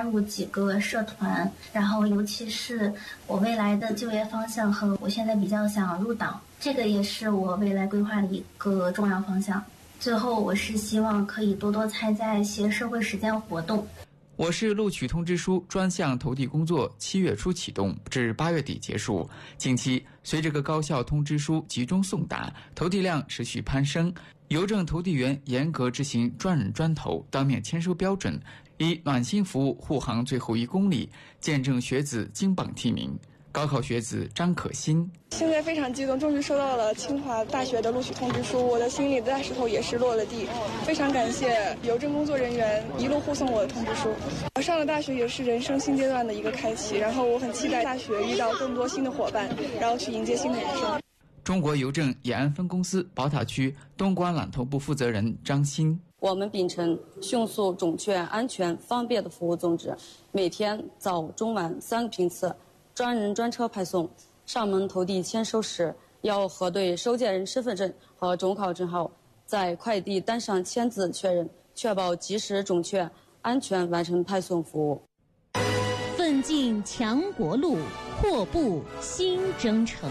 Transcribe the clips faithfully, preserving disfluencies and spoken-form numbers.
入几个社团，然后尤其是我未来的就业方向和我现在比较想入党，这个也是我未来规划的一个重要方向。最后，我是希望可以多多参加一些社会实践活动。 我市录取通知书专项投递工作七月初启动，至八月底结束。近期，随着各高校通知书集中送达，投递量持续攀升。邮政投递员严格执行专人专投、当面签收标准，以暖心服务护航最后一公里，见证学子金榜题名。高考学子张可欣， 现在非常激动，终于收到了清华大学的录取通知书，我的心里的大石头也是落了地。非常感谢邮政工作人员一路护送我的通知书。我上了大学也是人生新阶段的一个开启，然后我很期待大学遇到更多新的伙伴，然后去迎接新的人生。 中国邮政延安分公司宝塔区东莞揽投部负责人张鑫， 我们秉承迅速、准确、安全、方便的服务宗旨，每天早中晚三个批次，专人专车派送。上门投递签收时，要核对收件人身份证和准考证后，在快递单上签字确认，确保及时、准确、安全完成派送服务。 奋进强国路，阔步新征程。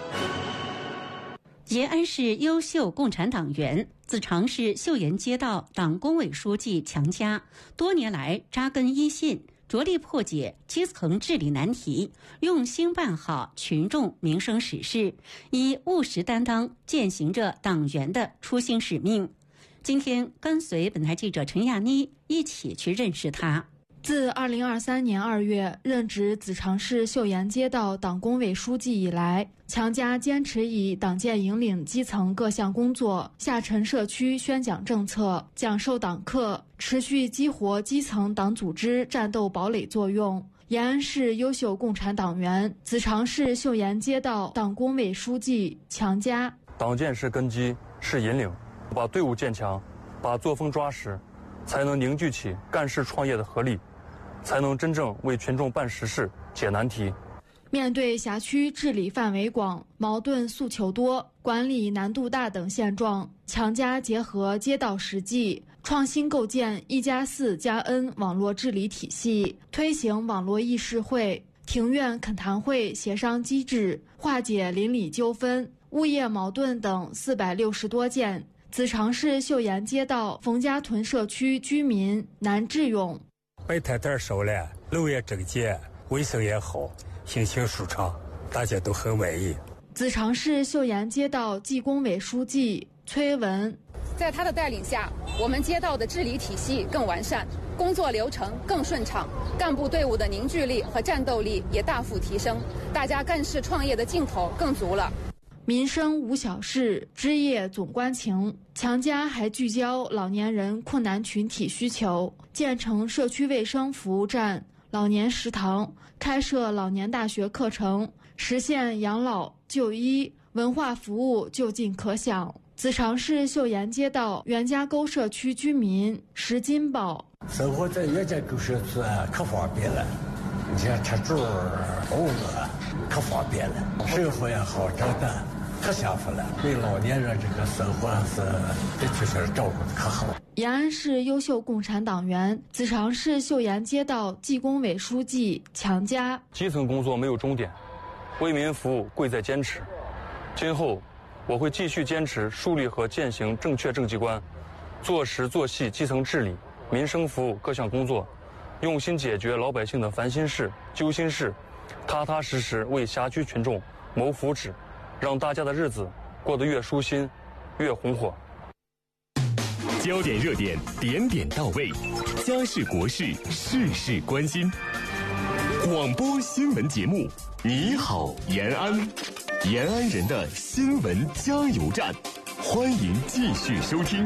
延安市优秀共产党员、自常市秀岩街道党工委书记强家，多年来扎根一线，着力破解基层治理难题，用心办好群众民生实事，以务实担当践行着党员的初心使命。今天跟随本台记者陈亚妮一起去认识他。 自二零二三年二月任职子常市秀岩街道党工委书记以来，强家坚持以党建引领基层各项工作，下沉社区宣讲政策，讲授党课，持续激活基层党组织战斗堡垒作用。延安市优秀共产党员、子常市秀岩街道党工委书记强家， 党建是根基，是引领，把队伍建强，把作风抓实，才能凝聚起干事创业的合力，才能真正为群众办实事、解难题。 面对辖区治理范围广、矛盾诉求多、管理难度大等现状，强家结合街道实际，创新构建一加四加 N 网络治理体系，推行网络议事会、庭院恳谈会协商机制，化解邻里纠纷、物业矛盾等四百六十多件。子常市秀岩街道冯家屯社区居民南志勇， 摆摊摊少了，路也整洁，卫生也好，心情舒畅，大家都很满意。 子常市秀岩街道纪工委书记崔文， 在他的带领下，我们街道的治理体系更完善，工作流程更顺畅，干部队伍的凝聚力和战斗力也大幅提升，大家干事创业的劲头更足了。 民生无小事，枝叶总关情。强家还聚焦老年人困难群体需求，建成社区卫生服务站、老年食堂，开设老年大学课程，实现养老、就医、文化服务就近可享。子常市秀岩街道袁家沟社区居民石金宝， 生活在袁家沟社区可方便了，你像吃住、工作可方便了，生活也好找的。可幸福了，对老年人这个生活是的确是照顾的可好。 延安市优秀共产党员、子常市秀岩街道纪工委书记强家， 基层工作没有终点，为民服务贵在坚持。今后我会继续坚持树立和践行正确政绩观，做实做细基层治理、民生服务各项工作，用心解决老百姓的烦心事、揪心事，踏踏实实为辖区群众谋福祉，让大家的日子过得越舒心，越红火。 焦点热点，点点到位，家事国事，事事关心。广播新闻节目，你好延安，延安人的新闻加油站，欢迎继续收听。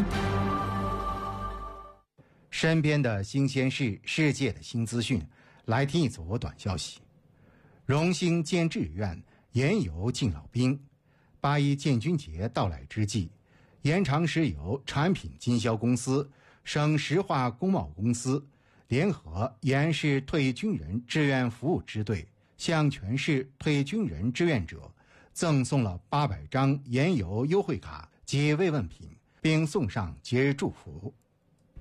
身边的新鲜事，世界的新资讯，来听一组短消息。荣兴监制院盐油敬老兵，八一建军节到来之际，延长石油产品经销公司、省石化工贸公司联合延安市退役军人志愿服务支队，向全市退役军人志愿者赠送了八百张盐油优惠卡及慰问品，并送上节日祝福。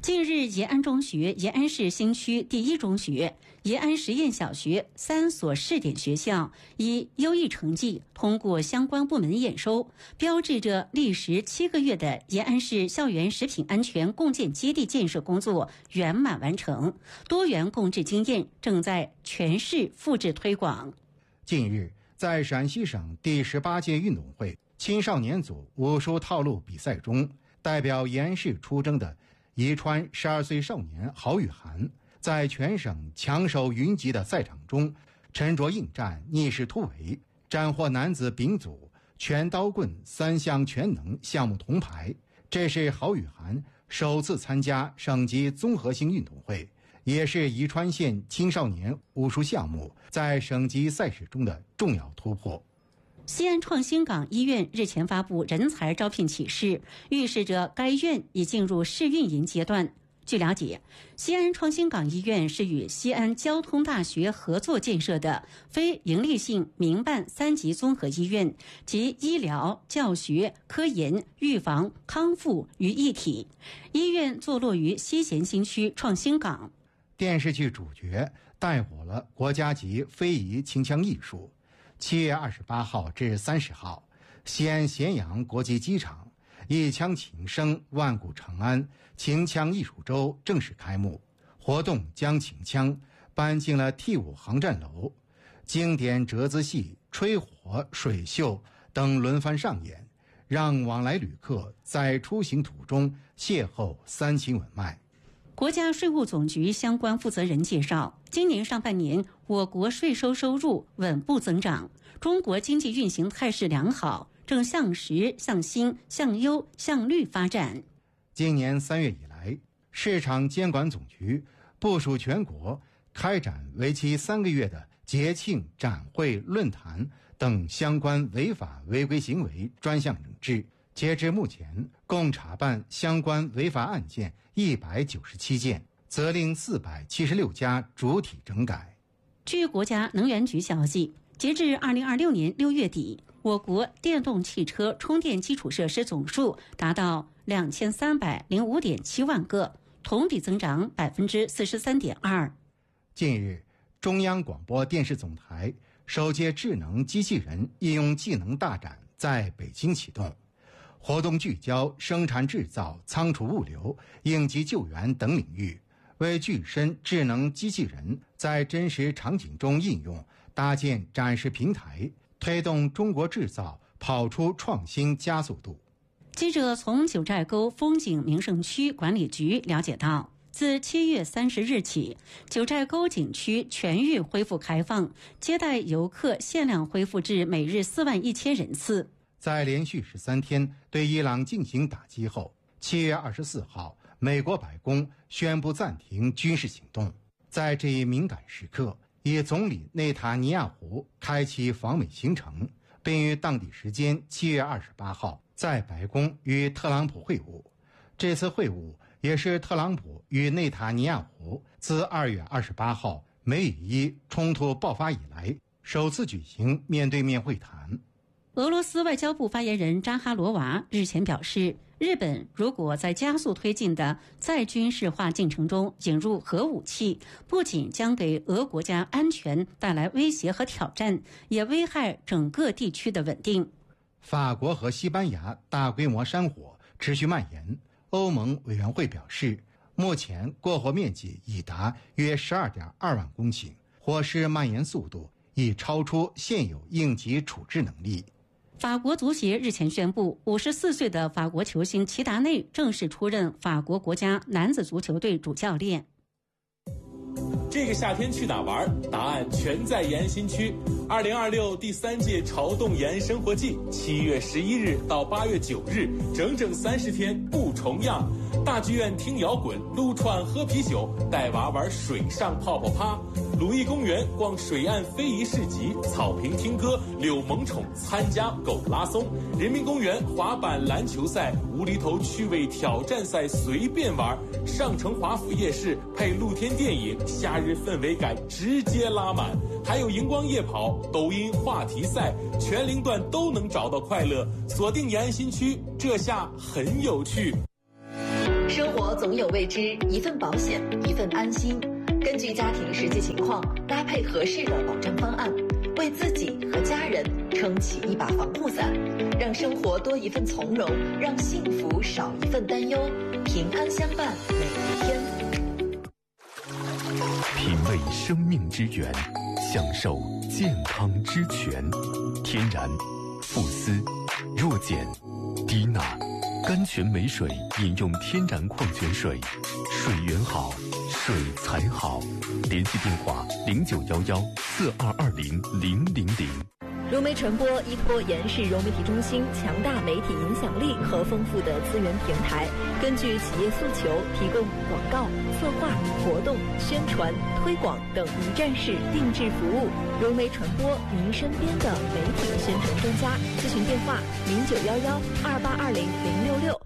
近日，延安中学、延安市新区第一中学、延安实验小学三所试点学校以优异成绩通过相关部门验收，标志着历时七个月的延安市校园食品安全共建基地建设工作圆满完成，多元共治经验正在全市复制推广。 近日，在陕西省第十八届运动会青少年组武术套路比赛中，代表延安市出征的宜川十二岁少年郝雨涵，在全省强手云集的赛场中沉着应战，逆势突围，斩获男子丙组全刀棍三项全能项目铜牌。这是郝雨涵首次参加省级综合性运动会，也是宜川县青少年武术项目在省级赛事中的重要突破。 西安创新港医院日前发布人才招聘启事，预示着该院已进入试运营阶段。据了解，西安创新港医院是与西安交通大学合作建设的非营利性民办三级综合医院，集医疗、教学、科研、预防、康复于一体。医院坐落于西咸新区创新港。 电视剧主角带火了国家级非遗秦腔艺术。七月二十八号至三十号，西安咸阳国际机场一腔琴声万古长安秦腔艺术周正式开幕。活动将秦腔搬进了 T 五航站楼，经典折子戏、吹火、水秀等轮番上演，让往来旅客在出行途中邂逅三秦文脉。 国家税务总局相关负责人介绍，今年上半年我国税收收入稳步增长，中国经济运行态势良好，正向实、向新、向优、向绿发展。 今年三月以来，市场监管总局部署全国开展为期三个月的节庆、展会、论坛等相关违法违规行为专项整治。截至目前，共查办相关违法案件一百九十七件，责令四百七十六家主体整改。 据国家能源局消息，截至二零二六年六月底，我国电动汽车充电基础设施总数达到两千三百零五点七万个，同比增长百分之四十三点二。 近日，中央广播电视总台首届智能机器人应用技能大展在北京启动。活动聚焦生产制造、仓储物流、应急救援等领域，为具身智能机器人在真实场景中应用搭建展示平台，推动中国制造跑出创新加速度。 记者从九寨沟风景名胜区管理局了解到，自七月三十日起，九寨沟景区全域恢复开放，接待游客限量恢复至每日四万一千人次。 在连续十三天对伊朗进行打击后，七月二十四号，美国白宫宣布暂停军事行动。在这一敏感时刻，以总理内塔尼亚胡开启访美行程，并于当地时间七月二十八号在白宫与特朗普会晤。这次会晤也是特朗普与内塔尼亚胡自二月二十八号美以伊冲突爆发以来首次举行面对面会谈。 俄罗斯外交部发言人扎哈罗娃日前表示，日本如果在加速推进的再军事化进程中引入核武器，不仅将给俄国家安全带来威胁和挑战，也危害整个地区的稳定。 法国和西班牙大规模山火持续蔓延，欧盟委员会表示，目前过火面积已达约 十二点二万公顷，火势蔓延速度已超出现有应急处置能力。 法国足协日前宣布，五十四岁的法国球星齐达内正式出任法国国家男子足球队主教练。 这个夏天去哪玩？答案全在延安新区。二零二六第三届潮动延安生活季，七月十一日到八月九日，整整三十天不重样。大剧院听摇滚，撸串喝啤酒，带娃玩水上泡泡趴。鲁艺公园逛水岸非遗市集，草坪听歌，遛萌宠，参加狗拉松。人民公园滑板篮球赛，无厘头趣味挑战赛随便玩。上城华府夜市配露天电影，夏日氛围感直接拉满。还有荧光夜跑、抖音话题赛，全龄段都能找到快乐。锁定延安新区，这下很有趣。 生活活总有为之，一份保险，一份安心。根据家庭实际情况，搭配合适的保障方案，为自己和家人撑起一把防护伞，让生活多一份从容，让幸福少一份担忧，平安相伴每一天。 品味生命之源，享受健康之泉。天然、馥斯、弱碱、低钠、甘泉美水，饮用天然矿泉水，水源好，水才好。联系电话零九幺幺四二二零零零零。 融媒传播依托延世融媒体中心强大媒体影响力和丰富的资源平台，根据企业诉求提供广告、策划、活动、宣传、推广等一站式定制服务。融媒传播，您身边的媒体宣传专家。咨询电话零九幺幺二八二零零六六